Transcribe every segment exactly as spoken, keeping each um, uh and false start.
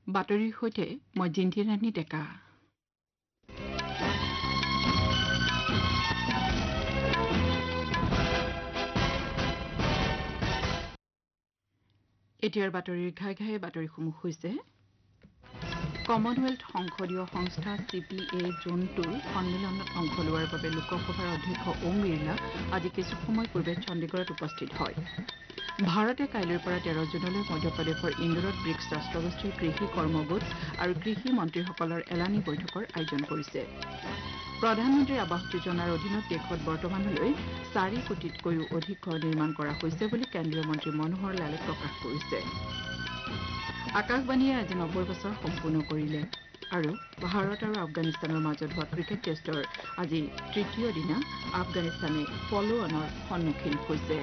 বাতৰিৰ সৈতে মই জিন্তি ৰাণী ডেকা। এতিয়াৰ বাতৰিৰ ঘাই ঘাই বাতৰিসমূহ হৈছে কমনৱেলথ সংসদীয় সংস্থা C P A Jon tour সন্মিলনত অংশ লোৱাৰ বাবে লোকসভাৰ অধ্যক্ষ ওম বিৰলা আজি কিছু সময় পূৰ্বে চণ্ডীগড়ত উপস্থিত হয়। ভাৰতে কাইলৈৰ পৰা তেৰ জুনলৈ মধ্যপ্ৰদেশৰ ইন্দোৰত ব্ৰিক্স ৰাষ্ট্ৰগোষ্ঠীৰ কৃষি কৰ্মগোট আৰু কৃষি মন্ত্ৰীসকলৰ এলানি বৈঠকৰ আয়োজন কৰিছে। প্ৰধানমন্ত্ৰী আৱাস যোজনাৰ অধীনত দেশত বৰ্তমানলৈ চাৰি কোটিতকৈও অধিক ঘৰ নিৰ্মাণ কৰা হৈছে বুলি কেন্দ্ৰীয় মন্ত্ৰী মনোহৰ লালে প্ৰকাশ কৰিছে। আকাশবাণীয়ে আজি নব্বৈ বছৰ সম্পূৰ্ণ কৰিলে আৰু ভাৰত আৰু আফগানিস্তানৰ মাজত হোৱা ক্ৰিকেট টেষ্টৰ আজি তৃতীয় দিনা আফগানিস্তানে ফলো অনৰ সন্মুখীন হৈছে।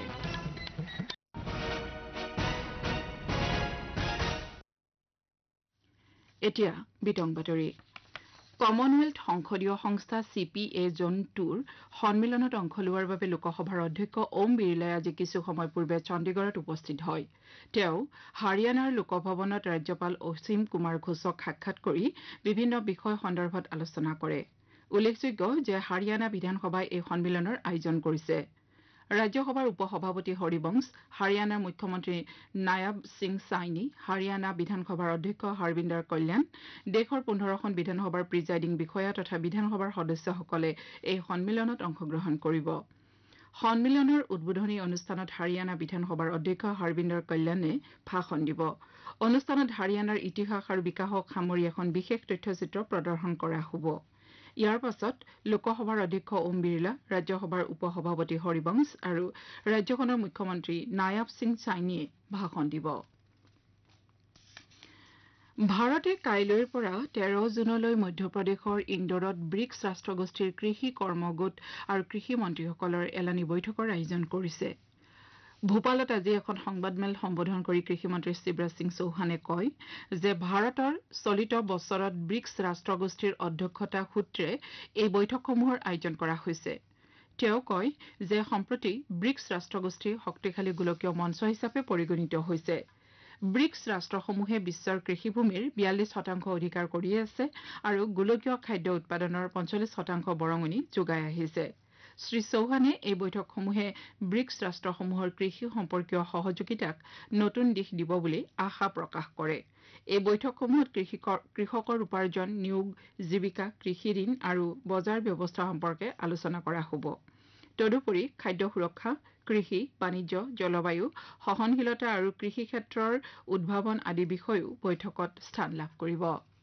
এতিয়া বিতং বাতৰি। কমনৱেলথ সংসদীয় সংস্থা C P A Jon tour সন্মিলনত অংশ লোৱাৰ বাবে লোকসভাৰ অধ্যক্ষ ওম বিৰলাই আজি কিছু সময় পূৰ্বে চণ্ডীগড়ত উপস্থিত হয়। তেওঁ হাৰিয়ানাৰ লোকভৱনত ৰাজ্যপাল অসীম কুমাৰ ঘোষক সাক্ষাৎ কৰি বিভিন্ন বিষয় সন্দৰ্ভত আলোচনা কৰে। উল্লেখযোগ্য যে হাৰিয়ানা বিধানসভাই এই সন্মিলনৰ আয়োজন কৰিছে। ৰাজ্যসভাৰ উপ সভাপতি হৰিবংশ, হাৰিয়ানাৰ মুখ্যমন্ত্ৰী নায়াব সিং চাইনি, হাৰিয়ানা বিধানসভাৰ অধ্যক্ষ হৰবিন্দৰ কল্যাণ, দেশৰ পোন্ধৰখন বিধানসভাৰ প্ৰিজাইডিং বিষয়া তথা বিধানসভাৰ সদস্যসকলে এই সন্মিলনত অংশগ্ৰহণ কৰিব। সন্মিলনৰ উদ্বোধনী অনুষ্ঠানত হাৰিয়ানা বিধানসভাৰ অধ্যক্ষ হৰবিন্দৰ কল্যাণে ভাষণ দিব। অনুষ্ঠানত হাৰিয়ানাৰ ইতিহাস আৰু বিকাশক সামৰি এখন বিশেষ তথ্যচিত্ৰ প্ৰদৰ্শন কৰা হ'ব। ইয়াৰ পাছত লোকসভাৰ অধ্যক্ষ ওম বিৰলা, ৰাজ্যসভাৰ উপ সভাপতি হৰিবংশ আৰু ৰাজ্যখনৰ মুখ্যমন্ত্ৰী নায়াব সিং চাইনিয়ে ভাষণ দিব। ভাৰতে কাইলৈৰ পৰা তেৰ জুনলৈ মধ্যপ্ৰদেশৰ ইন্দোৰত ব্ৰিক্স ৰাষ্ট্ৰগোষ্ঠীৰ কৃষি কৰ্মগোট আৰু কৃষি মন্ত্ৰীসকলৰ এলানি বৈঠকৰ আয়োজন কৰিছে। ভূপালত আজি এখন সংবাদমেল সম্বোধন কৰি কৃষিমন্ত্ৰী শিৱৰাজ সিং চৌহানে কয় যে ভাৰতৰ চলিত বছৰত ব্ৰিক্স ৰাষ্ট্ৰগোষ্ঠীৰ অধ্যক্ষতা সূত্ৰে এই বৈঠকসমূহৰ আয়োজন কৰা হৈছে। তেওঁ কয় যে সম্প্ৰতি ব্ৰিক্স ৰাষ্ট্ৰগোষ্ঠী শক্তিশালী গোলকীয় মঞ্চ হিচাপে পৰিগণিত হৈছে। ব্ৰিক্স ৰাষ্ট্ৰসমূহে বিশ্বৰ কৃষিভূমিৰ বিয়াল্লিছ শতাংশ অধিকাৰ কৰি আছে আৰু গোলকীয় খাদ্য উৎপাদনৰ পঞ্চল্লিছ শতাংশ বৰঙণি যোগাই আহিছে। শ্ৰী চৌহানে এই বৈঠকসমূহে ব্ৰিক্স ৰাষ্ট্ৰসমূহৰ কৃষি সম্পৰ্কীয় সহযোগিতাক নতুন দিশ দিব বুলি আশা প্ৰকাশ কৰে। এই বৈঠকসমূহত কৃষকৰ উপাৰ্জন, নিয়োগ, জীৱিকা, কৃষি ঋণ আৰু বজাৰ ব্যৱস্থা সম্পৰ্কে আলোচনা কৰা হ'ব। তদুপৰি খাদ্য সুৰক্ষা, কৃষি, বাণিজ্য, জলবায়ু, সহনশীলতা আৰু কৃষি ক্ষেত্ৰৰ উদ্ভাৱন আদি বিষয়ও বৈঠকত স্থান লাভ কৰিব।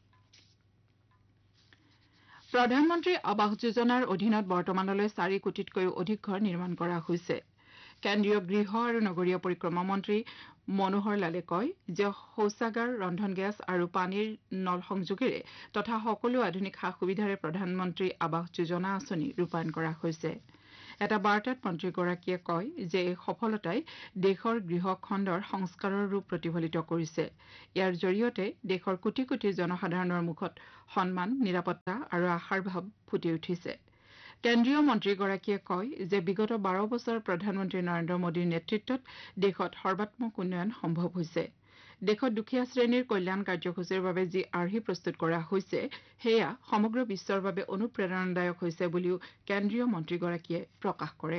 প্ৰধানমন্ত্ৰী আৱাস যোজনাৰ অধীনত বৰ্তমানলৈ চাৰি কোটিতকৈও অধিক ঘৰ নিৰ্মাণ কৰা হৈছে। কেন্দ্ৰীয় গৃহ আৰু নগৰীয় পৰিক্ৰমা মন্ত্ৰী মনোহৰ লালে কয় যে শৌচাগাৰ, ৰন্ধন গেছ আৰু পানীৰ নল সংযোগেৰে তথা সকলো আধুনিক সা সুবিধাৰে প্ৰধানমন্ত্ৰী আৱাস যোজনা আঁচনি ৰূপায়ণ কৰা হৈছে। এটা বাৰ্তাত মন্ত্ৰীগৰাকীয়ে কয় যে এই সফলতাই দেশৰ গৃহ খণ্ডৰ সংস্কাৰৰ ৰূপ প্ৰতিফলিত কৰিছে। ইয়াৰ জৰিয়তে দেশৰ কোটি কোটি জনসাধাৰণৰ মুখত সন্মান, নিৰাপত্তা আৰু আশাৰ ভাৱ ফুটি উঠিছে। কেন্দ্ৰীয় মন্ত্ৰীগৰাকীয়ে কয় যে বিগত বাৰ বছৰ প্ৰধানমন্ত্ৰী নৰেন্দ্ৰ মোদীৰ নেতৃত্বত দেশত সৰ্বাত্মক উন্নয়ন সম্ভৱ হৈছে। দেশত দুখীয়া শ্ৰেণীৰ কল্যাণ কাৰ্যসূচীৰ বাবে যি আৰ্হি প্ৰস্তুত কৰা হৈছে সেয়া সমগ্ৰ বিশ্বৰ বাবে অনুপ্ৰেৰণাদায়ক হৈছে বুলিও কেন্দ্ৰীয় মন্ত্ৰীগৰাকীয়ে প্ৰকাশ কৰে।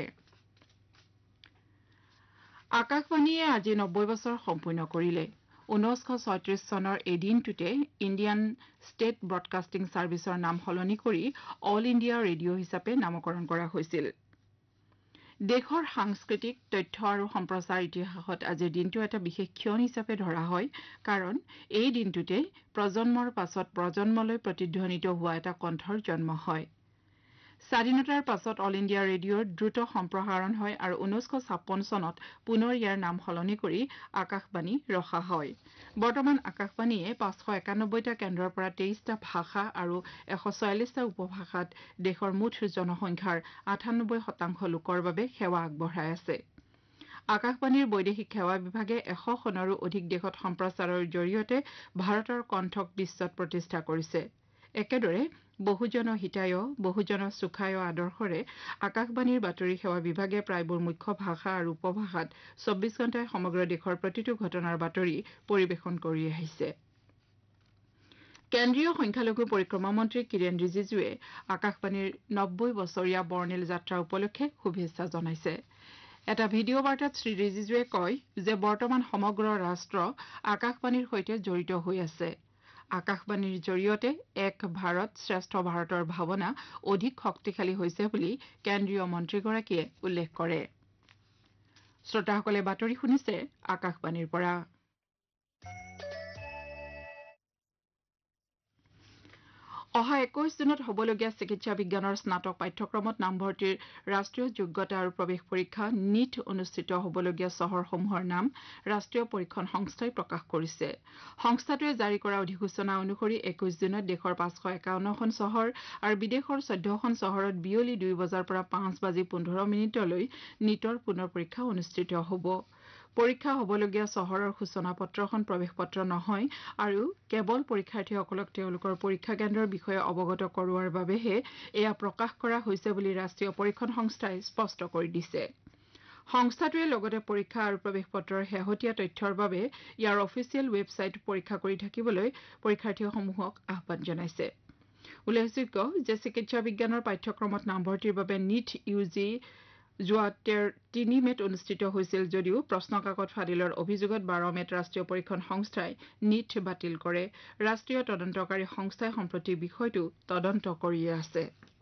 আকাশবাণীয়ে আজি নব্বৈ বছৰ সম্পূৰ্ণ কৰিলে। ঊনৈছশ ছয়ত্ৰিশ চনৰ এই দিনটোতে ইণ্ডিয়ান ষ্টেট ব্ৰডকাষ্টিং ছাৰ্ভিচৰ নাম সলনি কৰি অল ইণ্ডিয়া ৰেডিঅ' হিচাপে নামকৰণ কৰা হৈছিল। দেশৰ সাংস্কৃতিক, তথ্য আৰু সম্প্ৰচাৰ ইতিহাসত আজিৰ দিনটো এটা বিশেষ ক্ষণ হিচাপে ধৰা হয়, কাৰণ এই দিনটোতেই প্ৰজন্মৰ পাছত প্ৰজন্মলৈ প্ৰতিধ্বনিত হোৱা এটা কণ্ঠৰ জন্ম হয়। স্বাধীনতাৰ পাছত অল ইণ্ডিয়া ৰেডিঅ'ৰ দ্ৰুত সম্প্ৰসাৰণ হয় আৰু ঊনৈছশ ছাপন্ন চনত পুনৰ ইয়াৰ নাম সলনি কৰি আকাশবাণী ৰখা হয়। বৰ্তমান আকাশবাণীয়ে পাঁচশ একানব্বৈটা কেন্দ্ৰৰ পৰা তেইছটা ভাষা আৰু এশ ছয়াল্লিছটা উপভাষাত দেশৰ মুঠ জনসংখ্যাৰ আঠানব্বৈ শতাংশ লোকৰ বাবে সেৱা আগবঢ়াই আছে। আকাশবাণীৰ বৈদেশিক সেৱা বিভাগে এশখনৰো অধিক দেশত সম্প্ৰচাৰৰ জৰিয়তে ভাৰতৰ কণ্ঠক বিশ্বত প্ৰতিষ্ঠা কৰিছে। একেদৰে বহুজন হিতায়, বহুজন সুখায় আদৰ্শৰে আকাশবাণীৰ বাতৰি সেৱা বিভাগে প্ৰায়বোৰ মুখ্য ভাষা আৰু উপভাষাত চৌব্বিছ ঘণ্টাই সমগ্ৰ দেশৰ প্ৰতিটো ঘটনাৰ বাতৰি পৰিৱেশন কৰি আহিছে। কেন্দ্ৰীয় সংখ্যালঘু পৰিক্ৰমা মন্ত্ৰী কিৰেণ ৰিজিজুৱে আকাশবাণীৰ নব্বৈ বছৰীয়া বৰ্ণিল যাত্ৰা উপলক্ষে শুভেচ্ছা জনাইছে। এটা ভিডিঅ' বাৰ্তাত শ্ৰী ৰিজিজুৱে কয় যে বৰ্তমান সমগ্ৰ ৰাষ্ট্ৰ আকাশবাণীৰ সৈতে জড়িত হৈ আছে। আকাশবাণীৰ জৰিয়তে এক ভাৰত শ্ৰেষ্ঠ ভাৰতৰ ভাৱনা অধিক শক্তিশালী হৈছে বুলি কেন্দ্ৰীয় মন্ত্ৰীগৰাকীয়ে উল্লেখ কৰে। শ্ৰোতাসকলে বাতৰি শুনিছে আকাশবাণীৰ পৰা। অহা একৈশ জুনত হ'বলগীয়া চিকিৎসা বিজ্ঞানৰ স্নাতক পাঠ্যক্ৰমত নামভৰ্তিৰ ৰাষ্ট্ৰীয় যোগ্যতা আৰু প্ৰৱেশ পৰীক্ষা নিট অনুষ্ঠিত হ'বলগীয়া চহৰসমূহৰ নাম ৰাষ্ট্ৰীয় পৰীক্ষণ সংস্থাই প্ৰকাশ কৰিছে। সংস্থাটোৱে জাৰি কৰা অধিসূচনা অনুসৰি একৈশ জুনত দেশৰ পাঁচশ একাৱন্নখন চহৰ আৰু বিদেশৰ চৈধ্যখন চহৰত বিয়লি দুই বজাৰ পৰা পাঁচ বাজি পোন্ধৰ মিনিটলৈ নিটৰ পুনৰ পৰীক্ষা অনুষ্ঠিত হ'ব। পৰীক্ষা হ'বলগীয়া চহৰৰ সূচনা পত্ৰখন প্ৰৱেশ পত্ৰ নহয় আৰু কেৱল পৰীক্ষাৰ্থীসকলক তেওঁলোকৰ পৰীক্ষা কেন্দ্ৰৰ বিষয়ে অৱগত কৰোৱাৰ বাবেহে এয়া প্ৰকাশ কৰা হৈছে বুলি ৰাষ্ট্ৰীয় পৰীক্ষণ সংস্থাই স্পষ্ট কৰি দিছে। সংস্থাটোৱে লগতে পৰীক্ষা আৰু প্ৰৱেশ পত্ৰৰ শেহতীয়া তথ্যৰ বাবে ইয়াৰ অফিচিয়েল ৱেবছাইট পৰীক্ষা কৰি থাকিবলৈ পৰীক্ষাৰ্থীসমূহক আহ্বান জনাইছে। উল্লেখযোগ্য যে চিকিৎসা বিজ্ঞানৰ পাঠ্যক্ৰমত নামভৰ্তিৰ বাবে নিট ইউ জি যোৱা তিনি মেত অনুষ্ঠিত হৈছিল যদিও প্ৰশ্নকাকত ফাদিলৰ অভিযোগত বাৰ মেত ৰাষ্ট্ৰীয় পৰীক্ষণ সংস্থাই নিট বাতিল কৰে। ৰাষ্ট্ৰীয় তদন্তকাৰী সংস্থাই সম্প্ৰতি বিষয়টো তদন্ত কৰি আছে।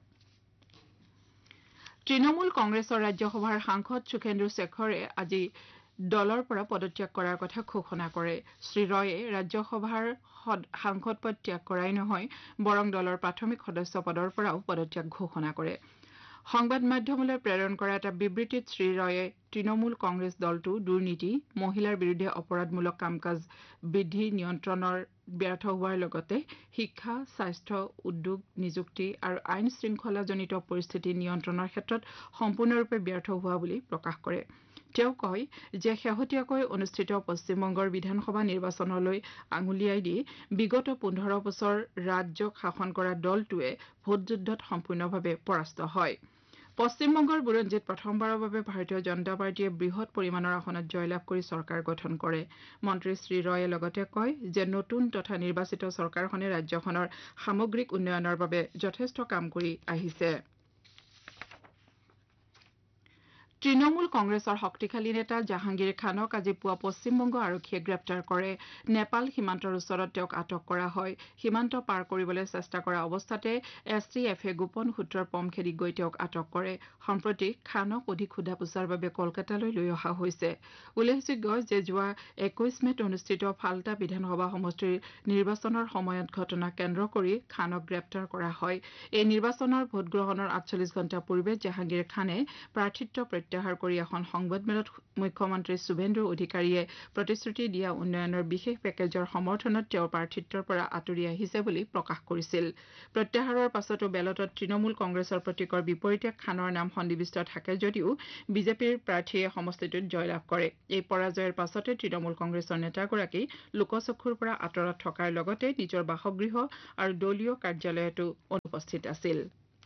তৃণমূল কংগ্ৰেছৰ ৰাজ্যসভাৰ সাংসদ সুখেন্দু শেখৰে আজি দলৰ পৰা পদত্যাগ কৰাৰ কথা ঘোষণা কৰে। শ্ৰী ৰয়ে ৰাজ্যসভাৰ সাংসদ পদ ত্যাগ কৰাই নহয় বৰং দলৰ প্ৰাথমিক সদস্য পদৰ পৰাও পদত্যাগ ঘোষণা কৰে। সংবাদ মাধ্যমলৈ প্ৰেৰণ কৰা এটা বিবৃতিত শ্ৰী ৰয়ে তৃণমূল কংগ্ৰেছ দলটো দুৰ্নীতি, মহিলাৰ বিৰুদ্ধে অপৰাধমূলক কাম কাজ বৃদ্ধি নিয়ন্ত্ৰণৰ ব্যৰ্থ হোৱাৰ লগতে শিক্ষা, স্বাস্থ্য, উদ্যোগ, নিযুক্তি আৰু আইন শৃংখলাজনিত পৰিস্থিতি নিয়ন্ত্ৰণৰ ক্ষেত্ৰত সম্পূৰ্ণৰূপে ব্যৰ্থ হোৱা বুলি প্ৰকাশ কৰে। তেওঁ কয় যে শেহতীয়াকৈ অনুষ্ঠিত পশ্চিমবংগৰ বিধানসভা নিৰ্বাচনলৈ আঙুলিয়াই দি বিগত পোন্ধৰ বছৰ ৰাজ্যক শাসন কৰা দলটোৱে ভোটযুদ্ধত সম্পূৰ্ণভাৱে পৰাস্ত হয়। পশ্চিমবংগৰ বুৰঞ্জীত প্ৰথমবাৰৰ বাবে ভাৰতীয় জনতা পাৰ্টীয়ে বৃহৎ পৰিমাণৰ আসনত জয়লাভ কৰি চৰকাৰ গঠন কৰে। মন্ত্ৰী শ্ৰী ৰয়ে লগতে কয় যে নতুন তথা নিৰ্বাচিত চৰকাৰখনে ৰাজ্যখনৰ সামগ্ৰিক উন্নয়নৰ বাবে যথেষ্ট কাম কৰি আহিছে। তৃণমূল কংগ্ৰেছৰ শক্তিশালী নেতা জাহাংগীৰ খানক আজি পুৱা পশ্চিমবংগ আৰক্ষীয়ে গ্ৰেপ্তাৰ কৰে। নেপাল সীমান্তৰ ওচৰত তেওঁক আটক কৰা হয়। সীমান্ত পাৰ কৰিবলৈ চেষ্টা কৰা অৱস্থাতে এছ টি এফে গোপন সূত্ৰৰ পম খেদি গৈ তেওঁক আটক কৰে। সম্প্ৰতি খানক অধিক সোধা পোছাৰ বাবে কলকাতালৈ লৈ অহা হৈছে। উল্লেখযোগ্য যে যোৱা একৈশ মেত অনুষ্ঠিত ফাল্টা বিধানসভা সমষ্টিৰ নিৰ্বাচনৰ সময়ত ঘটনাক কেন্দ্ৰ কৰি খানক গ্ৰেপ্তাৰ কৰা হয়। এই নিৰ্বাচনৰ ভোটগ্ৰহণৰ আঠচল্লিছ ঘণ্টা পূৰ্বে জাহাংগীৰ খানে প্ৰাৰ্থিত্ব প্ৰত্যাহাৰ কৰি এখন সংবাদমেলত মুখ্যমন্ত্ৰী শুভেন্দু অধিকাৰীয়ে প্ৰতিশ্ৰুতি দিয়া উন্নয়নৰ বিশেষ পেকেজৰ সমৰ্থনত তেওঁৰ প্ৰাৰ্থিত্বৰ পৰা আঁতৰি আহিছে বুলি প্ৰকাশ কৰিছিল। প্ৰত্যাহাৰৰ পাছতো বেলটত তৃণমূল কংগ্ৰেছৰ প্ৰতীকৰ বিপৰীতে খানৰ নাম সন্নিৱিষ্ট থাকে যদিও বিজেপিৰ প্ৰাৰ্থীয়ে সমষ্টিটোত জয়লাভ কৰে। এই পৰাজয়ৰ পাছতে তৃণমূল কংগ্ৰেছৰ নেতাগৰাকী লোকচক্ষুৰ পৰা আঁতৰত থকাৰ লগতে নিজৰ বাসগৃহ আৰু দলীয় কাৰ্যালয়তো অনুপস্থিত আছিল।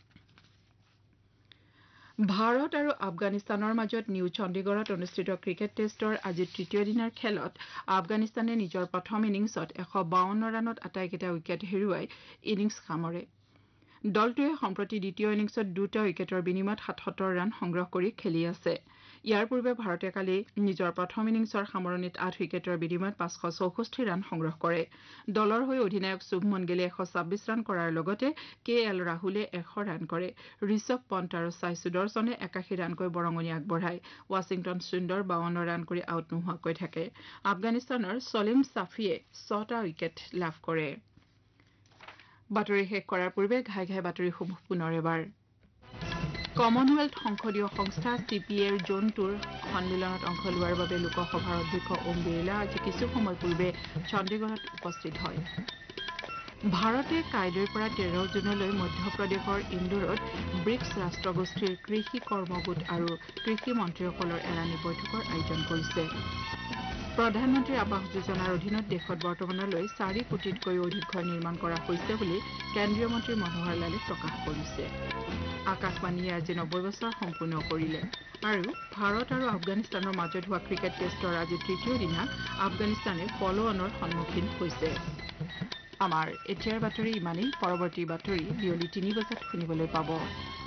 ভাৰত আৰু আফগানিস্তানৰ মাজত নিউ চণ্ডীগড়ত অনুষ্ঠিত ক্ৰিকেট টেষ্টৰ আজি তৃতীয় দিনৰ খেলত আফগানিস্তানে নিজৰ প্ৰথম ইনিংছত এশ বাৱন্ন ৰানত আটাইকেইটা উইকেট হেৰুৱাই ইনিংছ সামৰে। দলটোৱে সম্প্ৰতি দ্বিতীয় ইনিংছত দুটা উইকেটৰ বিনিময়ত সাতসত্তৰ ৰান সংগ্ৰহ কৰি খেলি আছে। ইয়াৰ পূৰ্বে ভাৰতে কালি নিজৰ প্ৰথম ইনিংছৰ সামৰণিত আঠ উইকেটৰ বিনিময়ত পাঁচশ চৌষষ্ঠি ৰান সংগ্ৰহ কৰে। দলৰ হৈ অধিনায়ক শুভমন গিলে এশ ছাব্বিছ ৰান কৰাৰ লগতে কে এল ৰাহুলে এশ ৰান কৰে। ঋষভ পন্ত আৰু সাই সুদৰ্শনে একাশী ৰানকৈ বৰঙণি আগবঢ়ায়। ৱাশ্বিংটন সুন্দৰ বাৱন্ন ৰান কৰি আউট নোহোৱাকৈ থাকে। আফগানিস্তানৰ ছলিম ছাফিয়ে ছটা উইকেট লাভ কৰে। বাতৰি শেষ কৰাৰ পূৰ্বে ঘাই ঘাই বাতৰিসমূহ পুনৰ এবাৰ। কমনৱেলথ সংসদীয় সংস্থা চি পি এৰ জোনটোৰ সন্মিলনত অংশ লোৱাৰ বাবে লোকসভাৰ অধ্যক্ষ ওম বিৰলা আজি কিছু সময় পূৰ্বে চণ্ডীগড়ত উপস্থিত হয়। ভাৰতে কাইলৈৰ পৰা তেৰ জুনলৈ মধ্যপ্ৰদেশৰ ইন্দোৰত ব্ৰিক্স ৰাষ্ট্ৰগোষ্ঠীৰ কৃষি কৰ্মগোট আৰু কৃষি মন্ত্ৰীসকলৰ এলানি বৈঠকৰ আয়োজন কৰিছে। প্ৰধানমন্ত্ৰী আৱাস যোজনাৰ অধীনত দেশত বৰ্তমানলৈ চাৰি কোটিতকৈও অধিক ঘৰ নিৰ্মাণ কৰা হৈছে বুলি কেন্দ্ৰীয় মন্ত্ৰী মনোহৰ লালে প্ৰকাশ কৰিছে। আকাশবাণীয়ে আজি নব্বৈ বছৰ সম্পূৰ্ণ কৰিলে আৰু ভাৰত আৰু আফগানিস্তানৰ মাজত হোৱা ক্ৰিকেট টেষ্টৰ আজি তৃতীয় দিনা আফগানিস্তানে ফল অনৰ সন্মুখীন হৈছে। আমাৰ এতিয়াৰ বাতৰি ইমানেই পৰৱৰ্তী বাতৰি বিয়লি তিনি বজাত শুনিবলৈ পাব